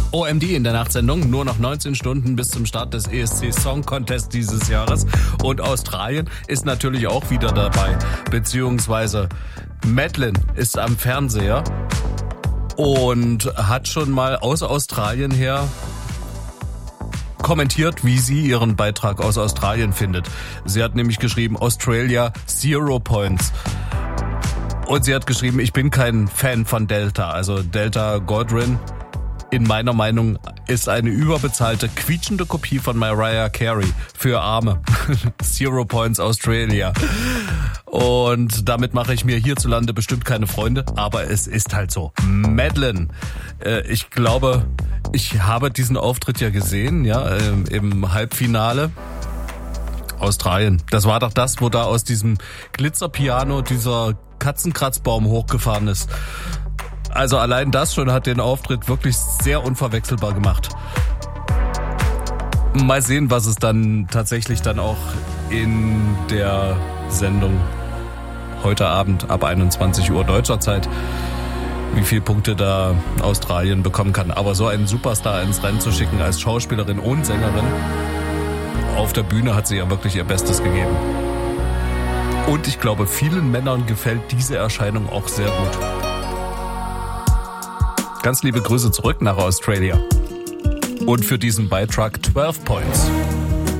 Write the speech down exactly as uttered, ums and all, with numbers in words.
O M D in der Nachtsendung, nur noch neunzehn Stunden bis zum Start des E S C Song Contest dieses Jahres. Und Australien ist natürlich auch wieder dabei, beziehungsweise Madeline ist am Fernseher und hat schon mal aus Australien her kommentiert, wie sie ihren Beitrag aus Australien findet. Sie hat nämlich geschrieben, Australia Zero Points. Und sie hat geschrieben, ich bin kein Fan von Delta, also Delta Goodrem. In meiner Meinung ist eine überbezahlte, quietschende Kopie von Mariah Carey für Arme. Zero Points Australia. Und damit mache ich mir hierzulande bestimmt keine Freunde, aber es ist halt so. Madeline, äh, ich glaube, ich habe diesen Auftritt ja gesehen, ja, äh, im Halbfinale. Australien. Das war doch das, wo da aus diesem Glitzerpiano dieser Katzenkratzbaum hochgefahren ist. Also allein das schon hat den Auftritt wirklich sehr unverwechselbar gemacht. Mal sehen, was es dann tatsächlich dann auch in der Sendung heute Abend ab einundzwanzig Uhr deutscher Zeit, wie viele Punkte da Australien bekommen kann. Aber so einen Superstar ins Rennen zu schicken als Schauspielerin und Sängerin, auf der Bühne hat sie ja wirklich ihr Bestes gegeben. Und ich glaube, vielen Männern gefällt diese Erscheinung auch sehr gut. Ganz liebe Grüße zurück nach Australia. Und für diesen Beitrag zwölf Points.